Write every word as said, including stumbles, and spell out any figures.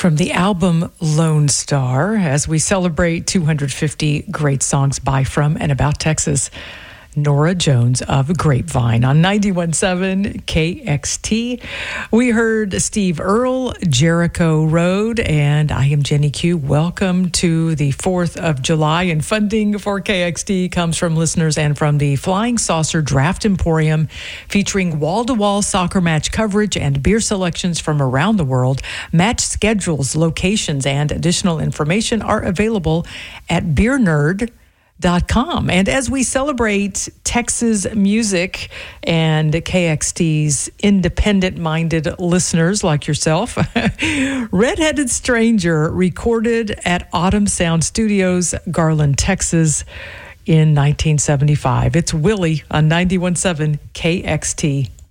From the album Lone Star, as we celebrate two hundred fifty great songs by, from, and about Texas, Norah Jones of Grapevine on ninety-one point seven K X T. We heard Steve Earle, Jericho Road, and I am Jenny Q. Welcome to the fourth of July, and funding for K X T comes from listeners and from the Flying Saucer Draft Emporium, featuring wall-to-wall soccer match coverage and beer selections from around the world. Match schedules, locations, and additional information are available at beer nerd dot com. And as we celebrate Texas music and K X T's independent-minded listeners like yourself, Redheaded Stranger recorded at Autumn Sound Studios, Garland, Texas in nineteen seventy-five. It's Willie on ninety-one point seven K X T.